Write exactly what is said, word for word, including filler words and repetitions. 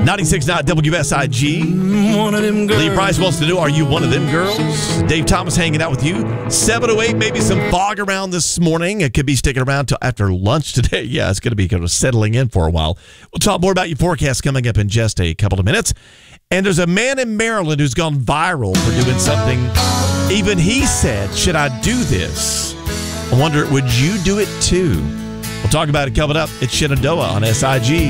ninety-six point nine W S I G. One of them girls. Lee Price wants to know, are you one of them girls? Dave Thomas hanging out with you. seven oh eight, maybe some fog around this morning. It could be sticking around till after lunch today. Yeah, it's going to be kind of settling in for a while. We'll talk more about your forecast coming up in just a couple of minutes. And there's a man in Maryland who's gone viral for doing something. Even he said, should I do this? I wonder, would you do it too? We'll talk about it coming up. It's Shenandoah on S I G.